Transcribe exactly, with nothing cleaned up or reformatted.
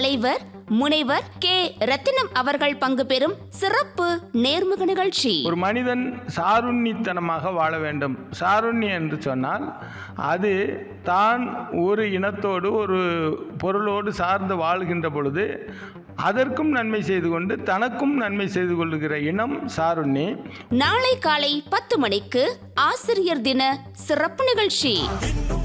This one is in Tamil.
தலைவர் முனைவர் கே ரத்தினம் அவர்கள் பங்கு பெறும் சிறப்பு நேர்முக நிகழ்ச்சி. ஒரு மனிதன் சாருண்யத்தனமாக வாழ வேண்டும். சாருண்யம் என்று சொன்னால் அது தான் ஒரு இனத்தோடு ஒரு பொருளோடு சார்ந்து வாழ்கின்ற பொழுது அதற்கும் நன்மை செய்து கொண்டு தனக்கும் நன்மை செய்து கொள்ளுகிற இனம் சாருண்ணி. நாளை காலை பத்து மணிக்கு ஆசிரியர் தின சிறப்பு நிகழ்ச்சி.